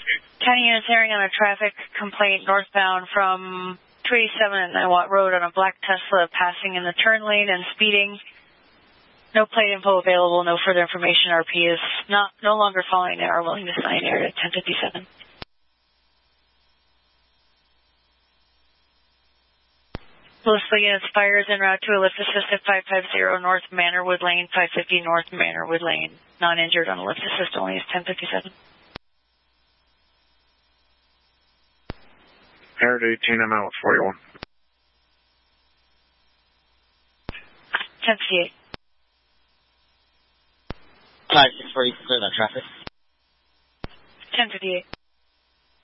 County units hearing on a traffic complaint northbound from 287 Watt Road on a black Tesla passing in the turn lane and speeding. No plate info available, no further information. RP is no longer following our willing to sign area at 1057. Louisville units fires en route to a lift assist at 550 North Manorwood Lane, 550 North Manorwood Lane. Non-injured on the lift assist only is 1057. Air 18, I'm out with 41. 1058. 5640, clear that traffic. 1058.